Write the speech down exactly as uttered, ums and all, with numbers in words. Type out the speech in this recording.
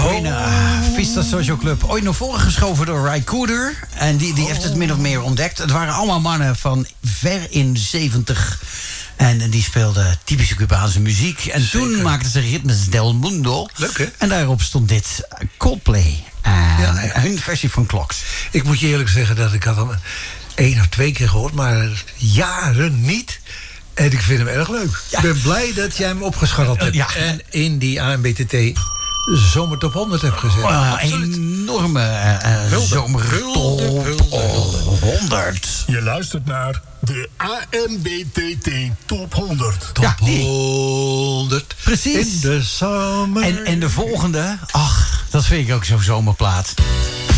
Arena, Vista Social Club. Ooit naar voren geschoven door Ry Cooder. En die, die heeft het min of meer ontdekt. Het waren allemaal mannen van ver in de zeventig. En die speelden typische Cubaanse muziek. En Zeker. Toen maakten ze Ritmes del Mundo. Leuk, hè? En daarop stond dit Coldplay. Uh, ja, ja. Hun versie van Clocks. Ik moet je eerlijk zeggen dat ik had hem één of twee keer gehoord, maar jaren niet. En ik vind hem erg leuk. Ja. Ik ben blij dat jij hem opgescharreld hebt. Ja. En in die A M B T T Zomertop honderd hebt gezet. Oh, een enorme uh, uh, Zomertop honderd. Je luistert naar de A M B T T Top honderd. Top ja, honderd. Precies. In de zomer. En, en de volgende, ach, dat vind ik ook zo'n zomerplaat.